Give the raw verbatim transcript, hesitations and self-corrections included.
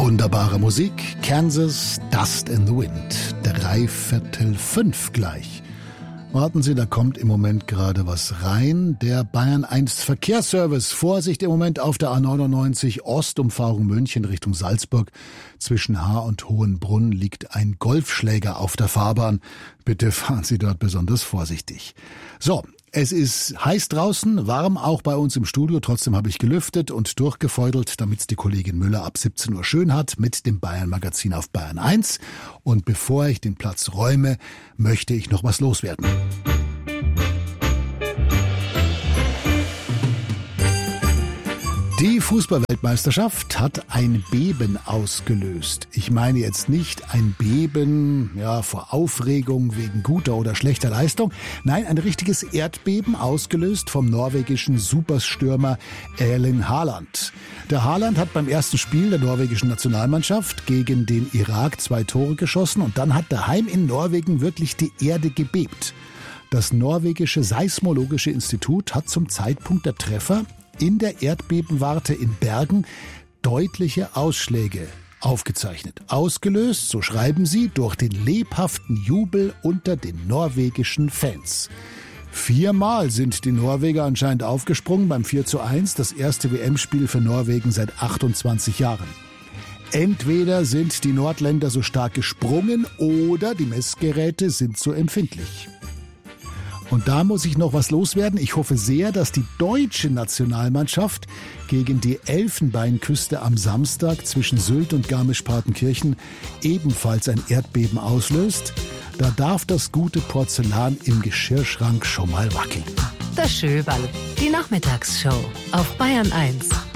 Wunderbare Musik, Kansas, Dust in the Wind, dreiviertel fünf gleich. Warten Sie, da kommt im Moment gerade was rein. Der Bayern eins Verkehrsservice. Vorsicht im Moment auf der A neunundneunzig Ostumfahrung München Richtung Salzburg. Zwischen Haar und Hohenbrunn liegt ein Golfschläger auf der Fahrbahn. Bitte fahren Sie dort besonders vorsichtig. So, es ist heiß draußen, warm auch bei uns im Studio. Trotzdem habe ich gelüftet und durchgefeudelt, damit die Kollegin Müller ab siebzehn Uhr schön hat mit dem Bayern-Magazin auf Bayern eins. Und bevor ich den Platz räume, möchte ich noch was loswerden. Die Fußballweltmeisterschaft hat ein Beben ausgelöst. Ich meine jetzt nicht ein Beben ja, vor Aufregung wegen guter oder schlechter Leistung. Nein, ein richtiges Erdbeben ausgelöst vom norwegischen Superstürmer Erling Haaland. Der Haaland hat beim ersten Spiel der norwegischen Nationalmannschaft gegen den Irak zwei Tore geschossen und dann hat daheim in Norwegen wirklich die Erde gebebt. Das norwegische Seismologische Institut hat zum Zeitpunkt der Treffer in der Erdbebenwarte in Bergen deutliche Ausschläge aufgezeichnet. Ausgelöst, so schreiben sie, durch den lebhaften Jubel unter den norwegischen Fans. Viermal sind die Norweger anscheinend aufgesprungen beim vier zu eins, das erste W M-Spiel für Norwegen seit achtundzwanzig Jahren. Entweder sind die Nordländer so stark gesprungen oder die Messgeräte sind so empfindlich. Und da muss ich noch was loswerden. Ich hoffe sehr, dass die deutsche Nationalmannschaft gegen die Elfenbeinküste am Samstag zwischen Sylt und Garmisch-Partenkirchen ebenfalls ein Erdbeben auslöst. Da darf das gute Porzellan im Geschirrschrank schon mal wackeln. Das Schöberl, die Nachmittagsshow auf Bayern eins.